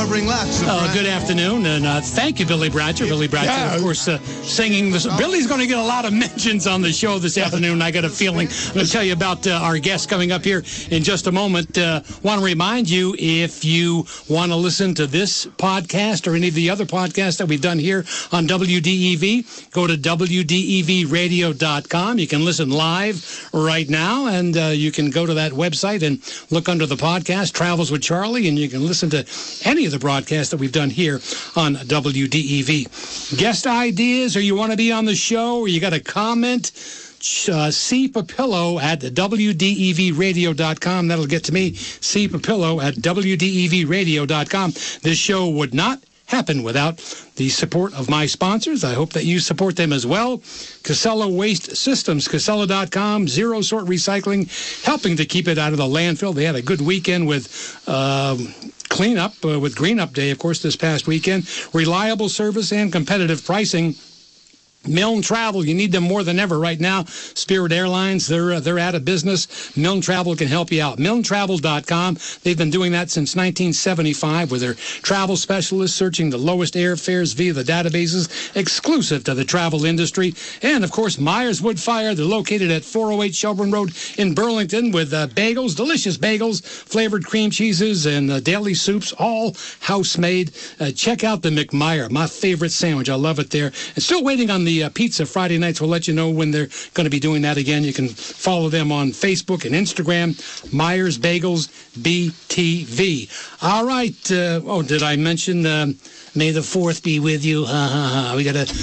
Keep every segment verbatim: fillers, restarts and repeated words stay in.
covering laps. Uh, good afternoon, and uh, thank you, Billy Bratcher. Billy Bratcher, yeah. of course, uh, singing this. Oh. Billy's going to get a lot of mentions on the show this afternoon. I got a feeling. I'm going to tell you about uh, our guest coming up here in just a moment. Uh, want to remind you, if you want to listen to this podcast or any of the other podcasts that we've done here on W D E V, go to W D E V radio dot com. You can listen live right now, and uh, you can go to that website and look under the podcast, Travels with Charlie, and you can listen to any of the broadcasts that we've done here on W D E V. Guest ideas, or you want to be on the show, or you got a comment, uh, C. Papillo at W D E V radio dot com. That'll get to me, C. Papillo at W D E V radio dot com. This show would not happen without the support of my sponsors. I hope that you support them as well. Casella Waste Systems, Casella dot com, zero sort recycling, helping to keep it out of the landfill. They had a good weekend with uh, cleanup, uh, with Green Up Day, of course, this past weekend. Reliable service and competitive pricing. Milne Travel, you need them more than ever right now. Spirit Airlines, they're uh, they're out of business. Milne Travel can help you out. Milne Travel dot com. They've been doing that since nineteen seventy-five with their travel specialists searching the lowest airfares via the databases exclusive to the travel industry. And, of course, Myers Wood Fire. They're located at four oh eight Shelburne Road in Burlington with uh, bagels, delicious bagels, flavored cream cheeses, and uh, daily soups, all house-made. Uh, check out the McMeyer, my favorite sandwich. I love it there. And still waiting on the Uh, pizza Friday nights. We'll let you know when they're going to be doing that again. You can follow them on Facebook and Instagram, Myers Bagels B T V. All right. Uh, oh, did I mention uh, May the fourth be with you? Ha, ha, ha. We got a,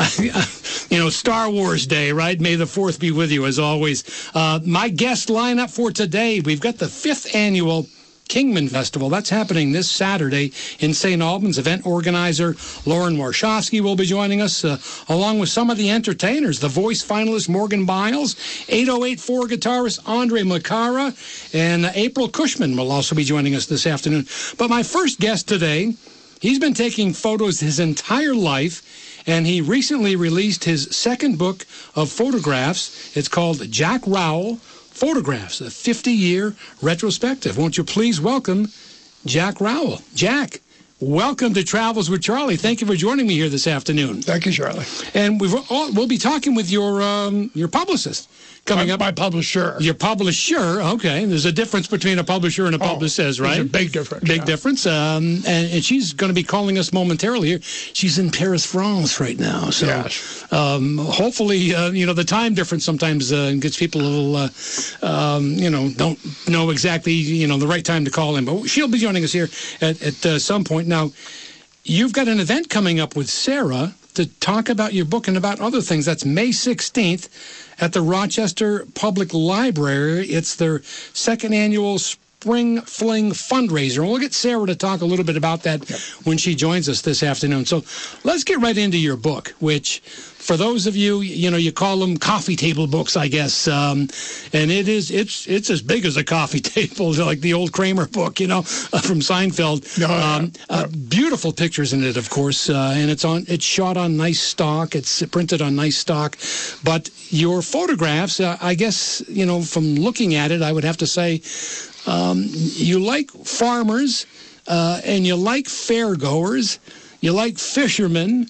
you know, Star Wars Day, right? May the fourth be with you, as always. Uh, my guest lineup for today, we've got the fifth annual Kingman Festival. That's happening this Saturday in Saint Albans. Event organizer Lauren Warshawski will be joining us, uh, along with some of the entertainers. The Voice finalist Morgan Biles, eight oh eight four guitarist Andre Macara, and uh, April Cushman will also be joining us this afternoon. But my first guest today, he's been taking photos his entire life, and he recently released his second book of photographs. It's called Jack Rowell Photographs, a fifty-year retrospective. Won't you please welcome Jack Rowell? Jack, welcome to Travels with Charlie. Thank you for joining me here this afternoon. Thank you, Charlie. And we've all, we'll be talking with your um, your publicist coming my, up. My publisher. Your publisher, okay. There's a difference between a publisher and a publicist, oh, right? There's a big difference. Big yeah. difference. Um, and, and she's going to be calling us momentarily here. She's in Paris, France right now. So yes. um, hopefully, uh, you know, the time difference sometimes uh, gets people a little, uh, um, you know, don't know exactly, you know, the right time to call in. But she'll be joining us here at, at uh, some point. Now, you've got an event coming up with Sarah to talk about your book and about other things. That's May sixteenth at the Rochester Public Library. It's their second annual Spring Fling fundraiser. And we'll get Sarah to talk a little bit about that yep. when she joins us this afternoon. So let's get right into your book, which for those of you, you know, you call them coffee table books, I guess. Um, and it is, it's it's as big as a coffee table, like the old Kramer book, you know, uh, from Seinfeld. No, um, no. Uh, beautiful pictures in it, of course. Uh, and it's on, it's shot on nice stock. It's printed on nice stock. But your photographs, uh, I guess, you know, from looking at it, I would have to say, um, you like farmers, uh, and you like fairgoers, you like fishermen.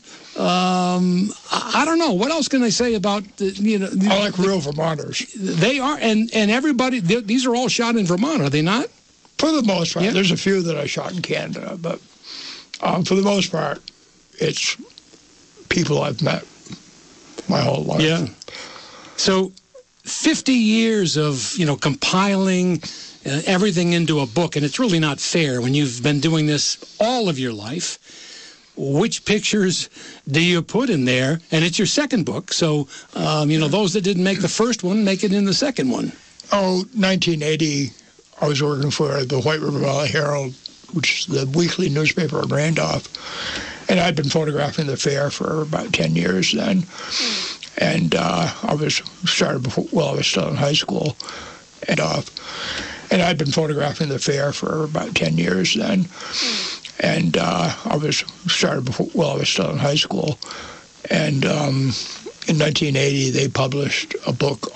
Um, I, I don't know. What else can I say about, the, you know... The, I like real Vermonters. They are, and, and everybody, these are all shot in Vermont, are they not? For the most part. Yeah. There's a few that I shot in Canada, but um, for the most part, it's people I've met my whole life. Yeah. So fifty years of, you know, compiling uh, everything into a book, and it's really not fair when you've been doing this all of your life. Which pictures do you put in there? And it's your second book, so, um, you know, those that didn't make the first one, make it in the second one. Oh, nineteen eighty, I was working for the White River Valley Herald, which is the weekly newspaper in Randolph, and I'd been photographing the fair for about ten years then. And uh, I was started before, well, I was still in high school, and off. And I'd been photographing the fair for about ten years then. And uh, I was started before, well, I was still in high school. And um, in nineteen eighty, they published a book